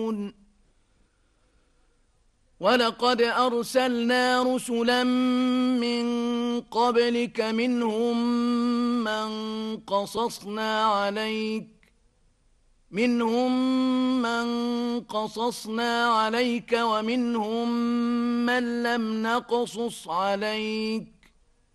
ولقد أرسلنا رسلا من قبلك منهم من قصصنا عليك ومنهم من لم نقصص عليك